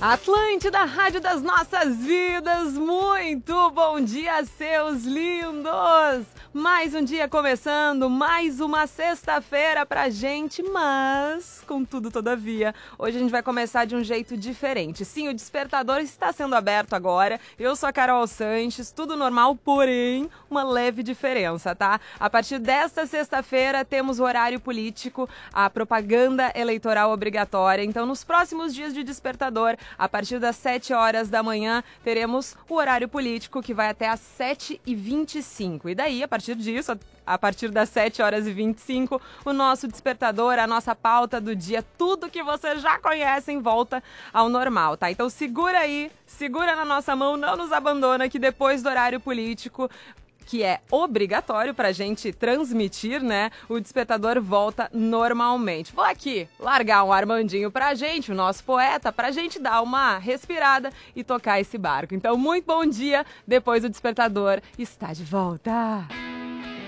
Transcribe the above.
Atlântida, Rádio das Nossas Vidas, muito bom dia, seus lindos! Mais um dia começando, mais uma sexta-feira pra gente, mas, contudo, todavia, hoje a gente vai começar de um jeito diferente. Sim, o despertador está sendo aberto agora, eu sou a Carol Sanches, tudo normal, porém, uma leve diferença, tá? A partir desta sexta-feira temos o horário político, a propaganda eleitoral obrigatória, então nos próximos dias de despertador, a partir das 7 horas da manhã, teremos o horário político que vai até às 7h25. E daí, a partir disso, a partir das 7h25, o nosso despertador, a nossa pauta do dia, tudo que vocês já conhecem volta ao normal, tá? Então segura aí, segura na nossa mão, não nos abandona que depois do horário político, que é obrigatório pra gente transmitir, né? O despertador volta normalmente. Vou aqui largar um Armandinho pra gente, o nosso poeta, pra gente dar uma respirada e tocar esse barco. Então, muito bom dia, depois o despertador está de volta.